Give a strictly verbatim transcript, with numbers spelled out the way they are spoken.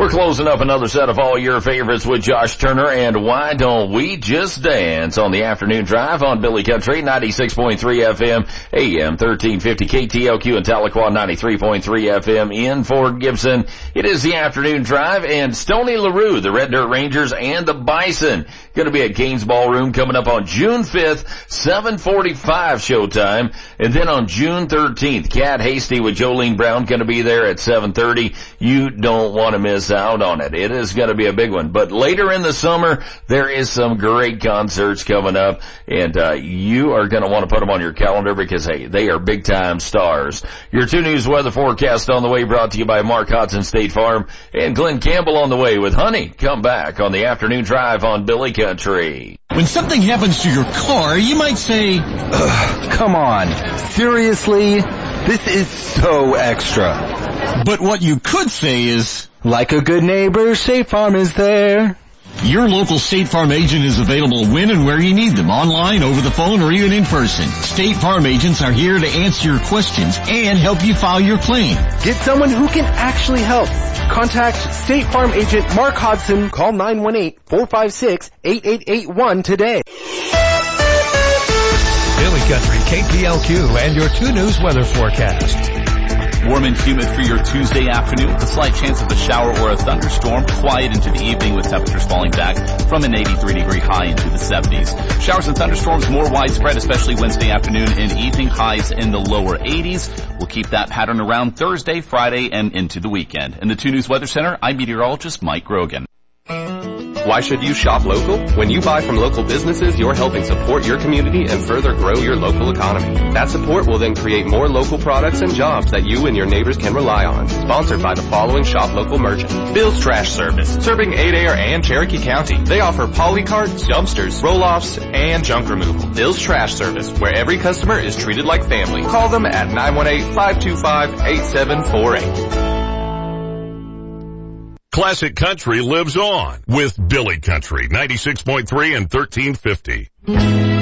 We're closing up another set of all your favorites with Josh Turner and Why Don't We Just Dance on the afternoon drive on Billy Country, ninety-six point three F M, A M thirteen fifty K T L Q in Tahlequah, ninety-three point three F M in Fort Gibson. It is the afternoon drive, and Stony LaRue, the Red Dirt Rangers, and the Bison going to be at Gaines Ballroom coming up on June fifth, seven forty-five showtime. And then on June thirteenth, Cat Hasty with Jolene Brown going to be there at seven thirty. You don't want to miss out on it. It is going to be a big one. But later in the summer, there is some great concerts coming up, and uh, you are going to want to put them on your calendar because, hey, they are big-time stars. Your two News weather forecast on the way, brought to you by Mark Hodson State Farm, and Glenn Campbell on the way with Honey. Come back on the afternoon drive on Billy Country. When something happens to your car, you might say, ugh, come on, seriously? This is so extra. But what you could say is, like a good neighbor, State Farm is there. Your local State Farm agent is available when and where you need them, online, over the phone, or even in person. State Farm agents are here to answer your questions and help you file your claim. Get someone who can actually help. Contact State Farm agent Mark Hodson. Call nine one eight, four five six, eight eight eight one today. Billy Country, K T L Q, and your two News weather forecast. Warm and humid for your Tuesday afternoon with a slight chance of a shower or a thunderstorm. Quiet into the evening with temperatures falling back from an eighty-three degree high into the seventies. Showers and thunderstorms more widespread, especially Wednesday afternoon and evening, highs in the lower eighties. We'll keep that pattern around Thursday, Friday, and into the weekend. In the two News Weather Center, I'm meteorologist Mike Grogan. Why should you shop local? When you buy from local businesses, you're helping support your community and further grow your local economy. That support will then create more local products and jobs that you and your neighbors can rely on. Sponsored by the following shop local merchants. Bill's Trash Service, serving Adair and Cherokee County. They offer poly carts, dumpsters, roll-offs, and junk removal. Bill's Trash Service, where every customer is treated like family. Call them at nine one eight, five two five, eight seven four eight. Classic Country lives on with Billy Country, ninety-six point three and thirteen fifty.